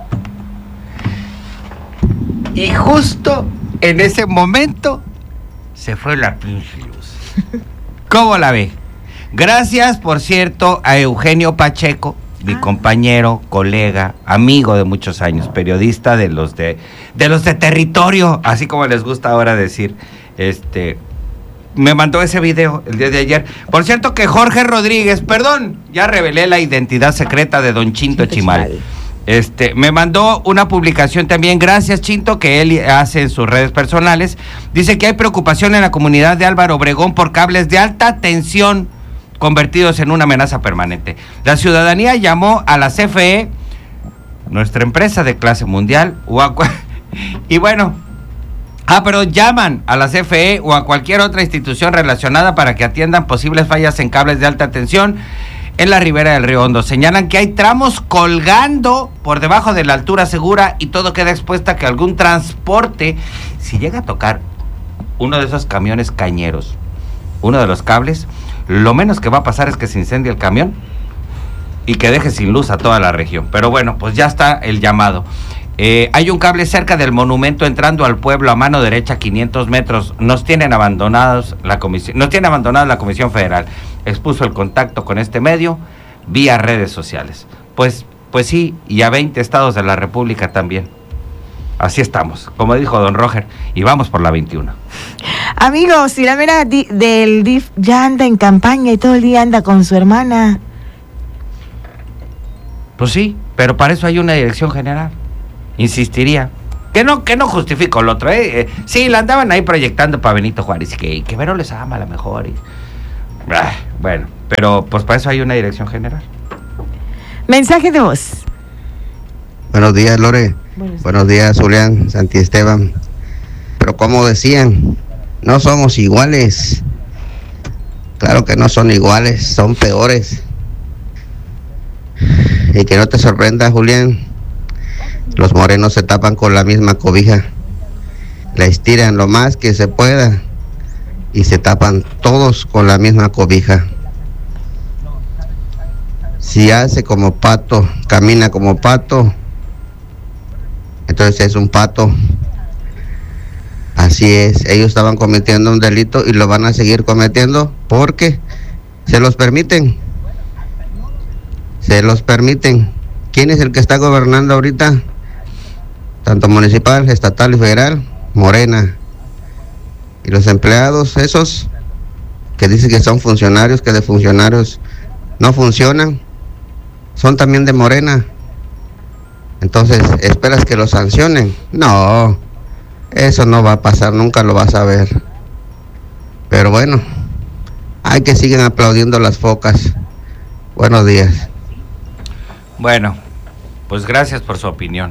Y justo en ese momento se fue la pinche luz. ¿Cómo la ve? Gracias, por cierto, a Eugenio Pacheco, mi compañero, colega, amigo de muchos años, periodista de los de territorio, así como les gusta ahora decir. Me mandó ese video el día de ayer. Por cierto que Jorge Rodríguez, ya revelé la identidad secreta de don Chinto Chimal. Me mandó una publicación también, gracias Chinto, que él hace en sus redes personales. Dice que hay preocupación en la comunidad de Álvaro Obregón por cables de alta tensión convertidos en una amenaza permanente. La ciudadanía llamó a la CFE, nuestra empresa de clase mundial, llaman a la CFE o a cualquier otra institución relacionada para que atiendan posibles fallas en cables de alta tensión en la ribera del Río Hondo. Señalan que hay tramos colgando por debajo de la altura segura y todo queda expuesto a que algún transporte, si llega a tocar uno de esos camiones cañeros, uno de los cables, lo menos que va a pasar es que se incendie el camión y que deje sin luz a toda la región. Pero bueno, pues ya está el llamado. Hay un cable cerca del monumento entrando al pueblo a mano derecha 500 metros. Nos tienen abandonados la Comisión Federal. Expuso el contacto con este medio vía redes sociales. Pues sí, y a 20 estados de la República también. Así estamos, como dijo don Roger, y vamos por la 21. Amigos, si la mera del DIF ya anda en campaña y todo el día anda con su hermana. Pues sí, pero para eso hay una dirección general. Insistiría. Que no justifico lo otro, sí, la andaban ahí proyectando para Benito Juárez, que Vero les ama a lo mejor. Bueno, pero pues para eso hay una dirección general. Mensaje de voz. Buenos días, Lore. Buenos días, Julián, Santi Esteban. Pero como decían, no somos iguales. Claro que no son iguales, son peores. Y que no te sorprenda, Julián, los morenos se tapan con la misma cobija, la estiran lo más que se pueda y se tapan todos con la misma cobija. Si hace como pato, camina como pato, entonces es un pato. Así es, ellos estaban cometiendo un delito y lo van a seguir cometiendo porque se los permiten. Se los permiten. ¿Quién es el que está gobernando ahorita? Tanto municipal, estatal y federal, Morena. Y los empleados esos que dicen que son funcionarios, que de funcionarios no funcionan, son también de Morena. Entonces, ¿esperas que los sancionen? No, eso no va a pasar, nunca lo vas a ver. Pero bueno, hay que siguen aplaudiendo las focas. Buenos días. Bueno, pues gracias por su opinión.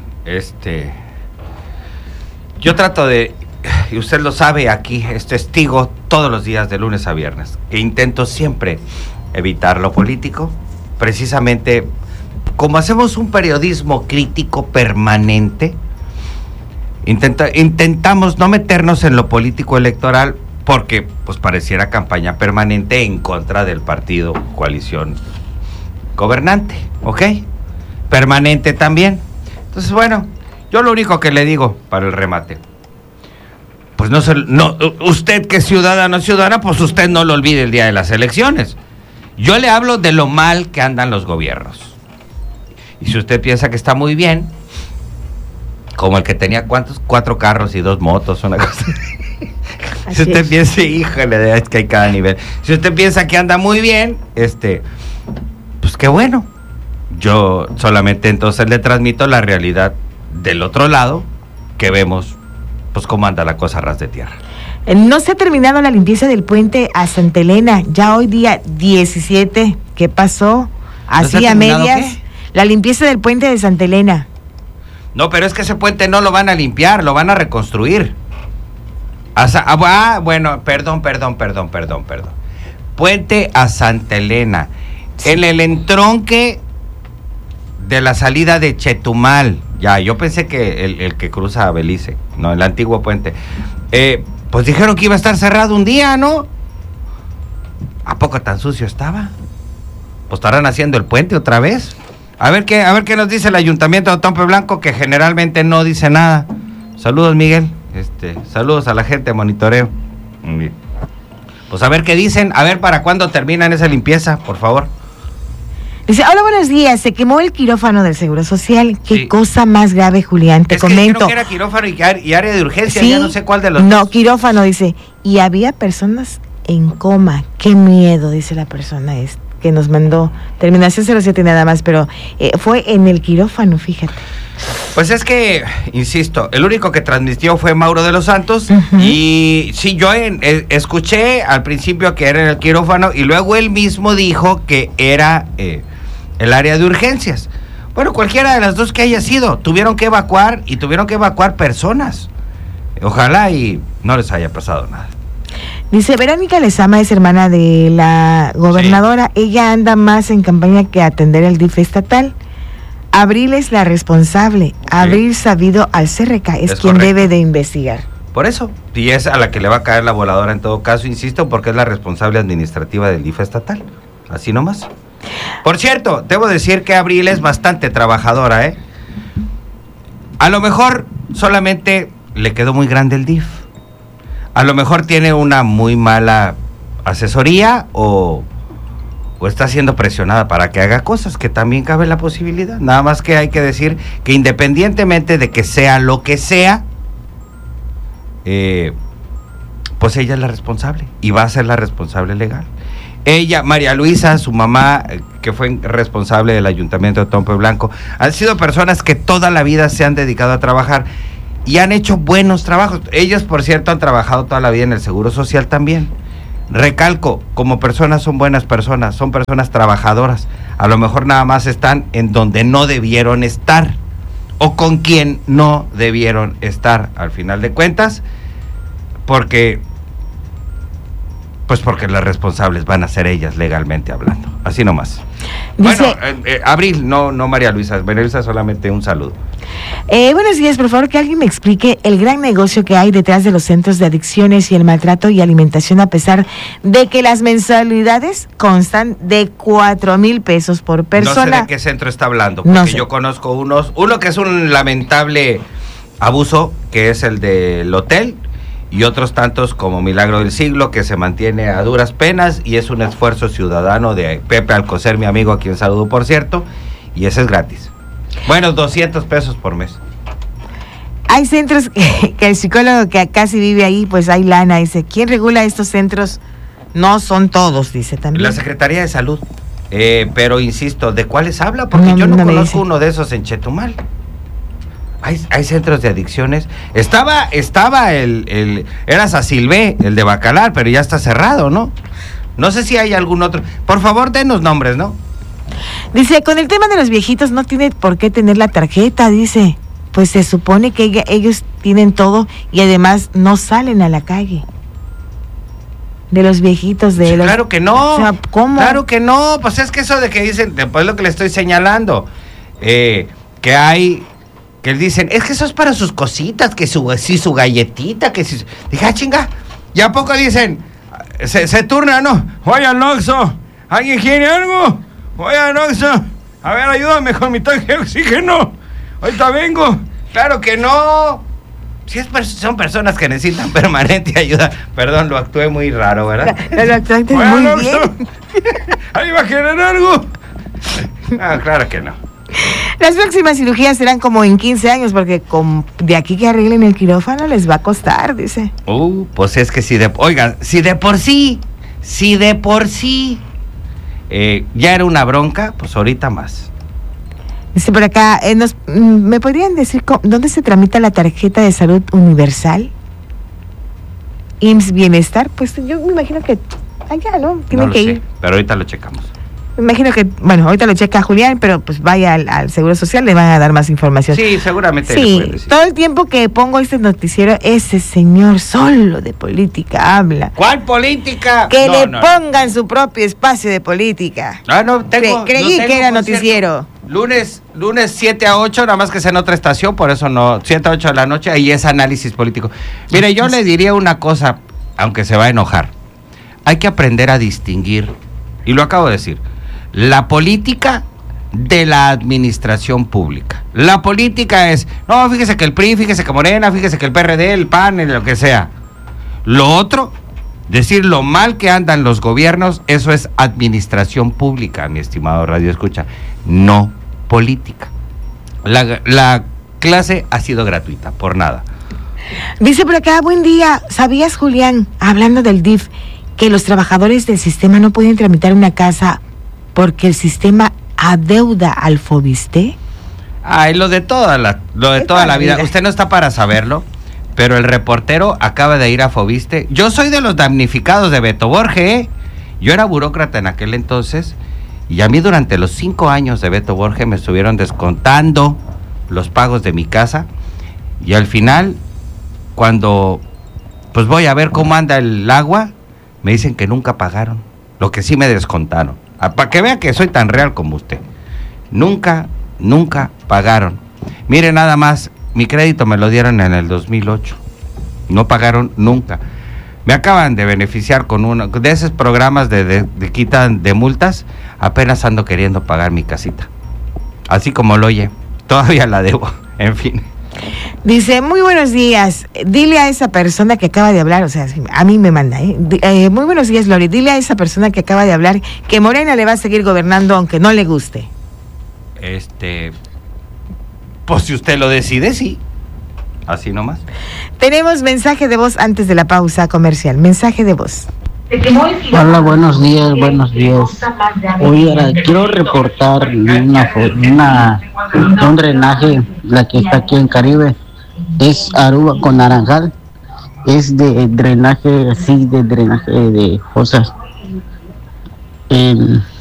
Yo trato de, y usted lo sabe, aquí es testigo todos los días de lunes a viernes, que intento siempre evitar lo político, precisamente como hacemos un periodismo crítico permanente, intentamos no meternos en lo político electoral porque pues pareciera campaña permanente en contra del partido coalición gobernante, ¿ok? Permanente también. Entonces, bueno, yo lo único que le digo para el remate, pues no, usted que es ciudadana, pues usted no lo olvide el día de las elecciones. Yo le hablo de lo mal que andan los gobiernos. Y si usted piensa que está muy bien, como el que tenía, ¿cuántos? 4 carros y 2 motos, una cosa. Si usted piensa, híjole, es que hay cada nivel. Si usted piensa que anda muy bien, pues qué bueno. Yo solamente entonces le transmito la realidad del otro lado, que vemos, pues cómo anda la cosa a ras de tierra. No se ha terminado la limpieza del puente a Santa Elena, ya hoy día 17. ¿Qué pasó? Así a medias. ¿Qué? La limpieza del puente de Santa Elena. No, pero es que ese puente no lo van a limpiar, lo van a reconstruir. Bueno, perdón. Puente a Santa Elena. Sí. En el entronque de la salida de Chetumal. Ya, yo pensé que el que cruza a Belice, no, el antiguo puente. Pues dijeron que iba a estar cerrado un día, ¿no? ¿A poco tan sucio estaba? Pues estarán haciendo el puente otra vez. A ver qué nos dice el Ayuntamiento de Otompe Blanco, que generalmente no dice nada. Saludos, Miguel. Saludos a la gente de monitoreo. Pues a ver qué dicen, a ver para cuándo terminan esa limpieza, por favor. Dice, hola, buenos días, se quemó el quirófano del Seguro Social. Qué sí. Cosa más grave, Julián, te comento. Creo que era quirófano y área de urgencia, ¿sí? Ya no sé cuál de los No, dos. Quirófano, dice, y había personas en coma. Qué miedo, dice la persona que nos mandó, terminación 07 nada más, pero fue en el quirófano, fíjate. Pues es que, insisto, el único que transmitió fue Mauro de los Santos, y sí, yo escuché al principio que era en el quirófano, y luego él mismo dijo que era el área de urgencias. Bueno, cualquiera de las dos que haya sido, tuvieron que evacuar personas. Ojalá y no les haya pasado nada. Dice, Verónica Lezama es hermana de la gobernadora, sí. Ella anda más en campaña que atender el DIF estatal. Abril es la responsable, Abril sabido al CRK es quien correcto. Debe de investigar. Por eso, y es a la que le va a caer la voladora en todo caso, insisto, porque es la responsable administrativa del DIF estatal, así nomás. Por cierto, debo decir que Abril es bastante trabajadora, A lo mejor solamente le quedó muy grande el DIF. A lo mejor tiene una muy mala asesoría o está siendo presionada para que haga cosas, que también cabe la posibilidad. Nada más que hay que decir que independientemente de que sea lo que sea, pues ella es la responsable y va a ser la responsable legal. Ella, María Luisa, su mamá, que fue responsable del ayuntamiento de Tompe Blanco, han sido personas que toda la vida se han dedicado a trabajar y han hecho buenos trabajos. Ellos, por cierto, han trabajado toda la vida en el Seguro Social también. Recalco, como personas son buenas personas, son personas trabajadoras. A lo mejor nada más están en donde no debieron estar o con quien no debieron estar, al final de cuentas, porque las responsables van a ser ellas legalmente hablando, así nomás. Dice, bueno, Abril, no María Luisa. María Luisa, solamente un saludo. Buenos días, por favor, que alguien me explique el gran negocio que hay detrás de los centros de adicciones y el maltrato y alimentación, a pesar de que las mensualidades constan de 4,000 pesos por persona. No sé de qué centro está hablando, porque no sé. Yo conozco uno que es un lamentable abuso, que es el del hotel, y otros tantos como Milagro del Siglo, que se mantiene a duras penas y es un esfuerzo ciudadano de Pepe Alcocer, mi amigo, a quien saludo por cierto, y ese es gratis. Bueno, 200 pesos por mes. Hay centros que el psicólogo que casi vive ahí, pues hay lana, dice, ¿quién regula estos centros? No son todos, dice también. La Secretaría de Salud, pero insisto, ¿de cuáles habla? Porque yo no conozco uno de esos en Chetumal. Hay centros de adicciones. Estaba era Sacilvé, el de Bacalar, pero ya está cerrado, ¿no? No sé si hay algún otro. Por favor, denos nombres, ¿no? Dice, con el tema de los viejitos no tiene por qué tener la tarjeta, dice. Pues se supone que ellos tienen todo y además no salen a la calle. De los viejitos, de sí, los... Claro que no. O sea, ¿cómo? Claro que no. Pues es que eso de que dicen, después lo que le estoy señalando, que hay... que dicen, es que eso es para sus cositas, que su galletita, que si... Dije, chinga, ¿y a poco dicen? Se turna, ¿no? Oye, al Oxxo, ¿alguien quiere algo? Oye, al Oxxo, a ver, ayúdame con mi tanque de oxígeno. Ahorita vengo. Claro que no. Si son personas que necesitan permanente ayuda. Perdón, lo actué muy raro, ¿verdad? Lo actuaste muy bien. ¿Alguien va a querer algo? Ah, claro que no. Las próximas cirugías serán como en 15 años, porque de aquí que arreglen el quirófano les va a costar, dice. Pues es que si de por sí ya era una bronca, pues ahorita más. Dice por acá, ¿me podrían decir dónde se tramita la tarjeta de salud universal? IMSS Bienestar, pues yo me imagino que allá, ¿no? Tiene que ir. Pero ahorita lo checamos. Me imagino que, bueno, ahorita lo checa Julián, pero pues vaya al Seguro Social, le van a dar más información. Sí, seguramente. Sí, todo el tiempo que pongo este noticiero, ese señor solo de política habla. ¿Cuál política? Que pongan su propio espacio de política. Creí que era noticiero. Lunes 7 a 8, nada más que sea en otra estación, por eso no, 7 a 8 de la noche, ahí es análisis político. Mire, yo le diría una cosa, aunque se va a enojar. Hay que aprender a distinguir, y lo acabo de decir, la política de la administración pública. La política es, no, fíjese que el PRI, fíjese que Morena, fíjese que el PRD, el PAN, lo que sea. Lo otro, decir lo mal que andan los gobiernos, eso es administración pública, mi estimado Radio Escucha, no política. La clase ha sido gratuita, por nada. Dice por acá, buen día, ¿sabías, Julián, hablando del DIF, que los trabajadores del sistema no pueden tramitar una casa porque el sistema adeuda al Fobiste? Ay, lo de toda la vida. Usted no está para saberlo, pero el reportero acaba de ir a Fobiste. Yo soy de los damnificados de Beto Borges, ¿eh? Yo era burócrata en aquel entonces y a mí durante los 5 años de Beto Borges me estuvieron descontando los pagos de mi casa y al final, cuando pues voy a ver cómo anda el agua, me dicen que nunca pagaron, lo que sí me descontaron. Para que vea que soy tan real como usted. Nunca pagaron. Mire nada más, mi crédito me lo dieron en el 2008. No pagaron nunca. Me acaban de beneficiar con uno de esos programas de quitan de multas. Apenas ando queriendo pagar mi casita. Así como lo oye, todavía la debo. En fin. Dice, muy buenos días, dile a esa persona que acaba de hablar, o sea, a mí me manda, muy buenos días, Lori, dile a esa persona que acaba de hablar que Morena le va a seguir gobernando aunque no le guste. Pues si usted lo decide, sí, así nomás. Tenemos mensaje de voz antes de la pausa comercial, mensaje de voz. Hola, buenos días, buenos días. Oye, ahora quiero reportar un drenaje, la que está aquí en Caribe, es Aruba con Naranjal, es de drenaje, así de drenaje de fosas.